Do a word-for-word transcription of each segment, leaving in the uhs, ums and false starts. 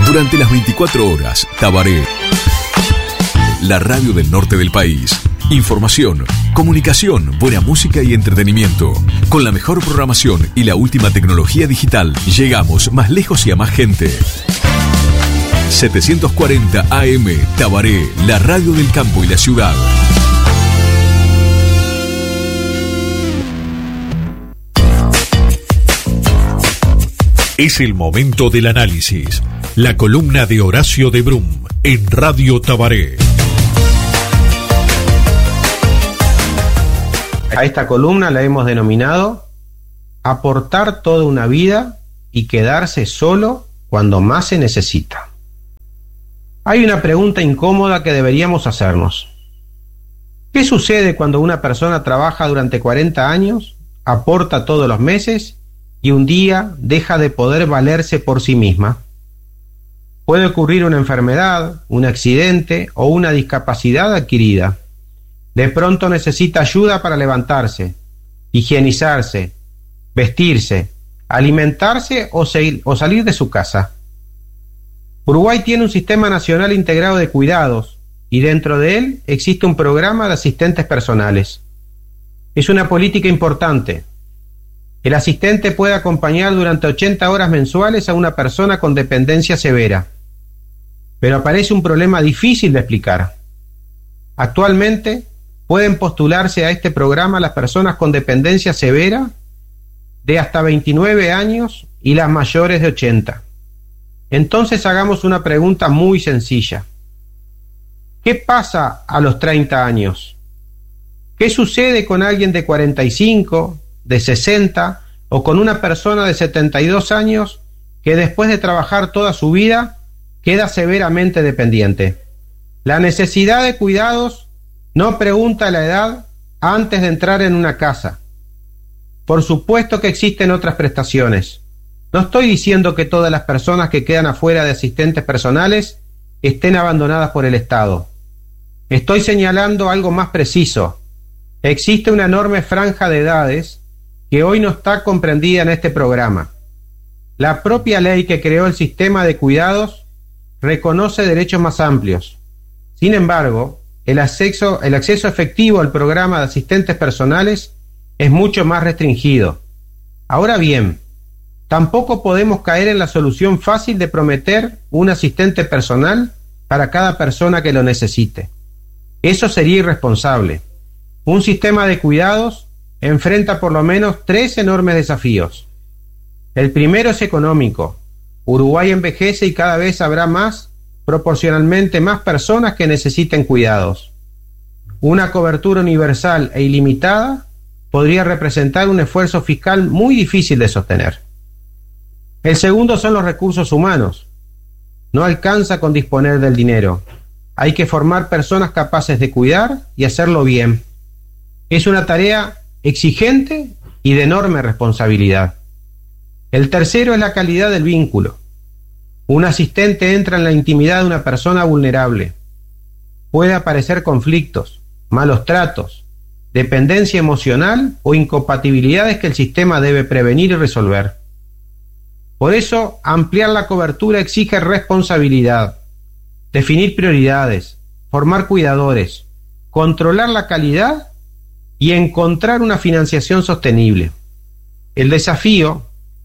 durante las veinticuatro horas. Tabaré, la radio del norte del país. Información, comunicación, buena música y entretenimiento. Con la mejor programación y la última tecnología digital, llegamos más lejos y a más gente. setecientos cuarenta A M, Tabaré, la radio del campo y la ciudad. Es el momento del análisis. La columna de Horacio de Brum en Radio Tabaré. A esta columna la hemos denominado Aportar toda una vida y quedarse solo cuando más se necesita. Hay una pregunta incómoda que deberíamos hacernos. ¿Qué sucede cuando una persona trabaja durante cuarenta años, aporta todos los meses y un día deja de poder valerse por sí misma? Puede ocurrir una enfermedad, un accidente o una discapacidad adquirida. De pronto necesita ayuda para levantarse, higienizarse, vestirse, alimentarse o, se, o salir de su casa. Uruguay tiene un sistema nacional integrado de cuidados y dentro de él existe un programa de asistentes personales. Es una política importante. El asistente puede acompañar durante ochenta horas mensuales a una persona con dependencia severa. Pero aparece un problema difícil de explicar. Actualmente pueden postularse a este programa las personas con dependencia severa de hasta veintinueve años y las mayores de ochenta. Entonces hagamos una pregunta muy sencilla. ¿Qué pasa a los treinta años? ¿Qué sucede con alguien de cuarenta y cinco, de sesenta o con una persona de setenta y dos años que después de trabajar toda su vida queda severamente dependiente? La necesidad de cuidados no pregunta la edad antes de entrar en una casa. Por supuesto que existen otras prestaciones. No estoy diciendo que todas las personas que quedan afuera de asistentes personales estén abandonadas por el Estado. Estoy señalando algo más preciso. Existe una enorme franja de edades que hoy no está comprendida en este programa. La propia ley que creó el sistema de cuidados reconoce derechos más amplios. Sin embargo, el acceso, el acceso efectivo al programa de asistentes personales es mucho más restringido. Ahora bien, tampoco podemos caer en la solución fácil de prometer un asistente personal para cada persona que lo necesite. Eso sería irresponsable. Un sistema de cuidados enfrenta por lo menos tres enormes desafíos. El primero es económico. Uruguay envejece y cada vez habrá más, proporcionalmente más personas que necesiten cuidados. Una cobertura universal e ilimitada podría representar un esfuerzo fiscal muy difícil de sostener. El segundo son los recursos humanos. No alcanza con disponer del dinero. Hay que formar personas capaces de cuidar y hacerlo bien. Es una tarea exigente y de enorme responsabilidad. El tercero es la calidad del vínculo. Un asistente entra en la intimidad de una persona vulnerable. Puede aparecer conflictos, malos tratos, dependencia emocional o incompatibilidades que el sistema debe prevenir y resolver. Por eso, ampliar la cobertura exige responsabilidad, definir prioridades, formar cuidadores, controlar la calidad y encontrar una financiación sostenible. El desafío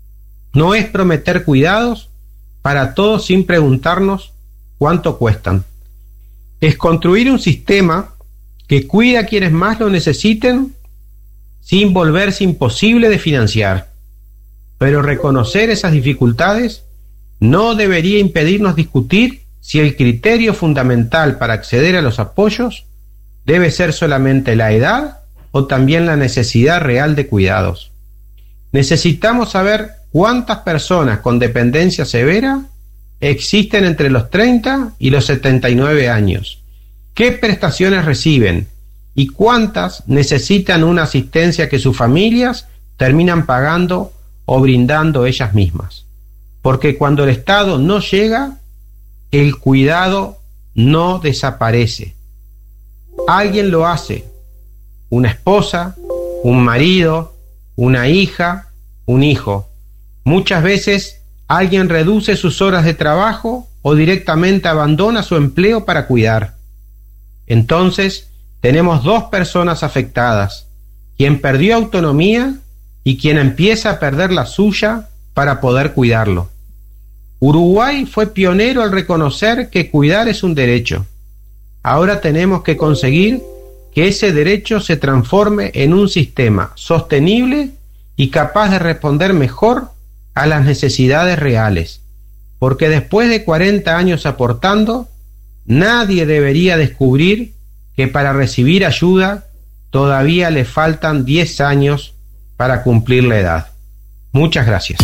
no es prometer cuidados para todos sin preguntarnos cuánto cuestan. Es construir un sistema que cuida a quienes más lo necesiten sin volverse imposible de financiar. Pero reconocer esas dificultades no debería impedirnos discutir si el criterio fundamental para acceder a los apoyos debe ser solamente la edad o también la necesidad real de cuidados. Necesitamos saber cuántas personas con dependencia severa existen entre los treinta y los setenta y nueve años, qué prestaciones reciben y cuántas necesitan una asistencia que sus familias terminan pagando o brindando ellas mismas. Porque cuando el Estado no llega, el cuidado no desaparece. Alguien lo hace, una esposa, un marido, una hija, un hijo. Muchas veces alguien reduce sus horas de trabajo o directamente abandona su empleo para cuidar. Entonces, tenemos dos personas afectadas, quien perdió autonomía y quien empieza a perder la suya para poder cuidarlo. Uruguay fue pionero al reconocer que cuidar es un derecho. Ahora tenemos que conseguir que ese derecho se transforme en un sistema sostenible y capaz de responder mejor a las necesidades reales, porque después de cuarenta años aportando, nadie debería descubrir que para recibir ayuda todavía le faltan diez años para cumplir la edad. Muchas gracias.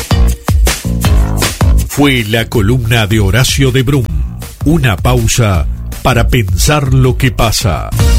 Fue la columna de Horacio de Brum. Una pausa para pensar lo que pasa.